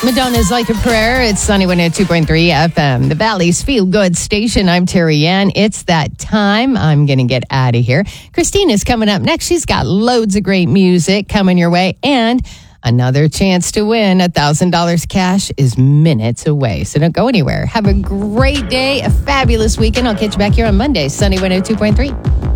Madonna's Like a Prayer. It's Sunny 102.3 FM, the Valley's Feel Good station. I'm Terry Ann. It's that time. I'm going to get out of here. Christina's coming up next. She's got loads of great music coming your way. And another chance to win $1,000 cash is minutes away. So don't go anywhere. Have a great day, a fabulous weekend. I'll catch you back here on Monday, Sunny 102.3.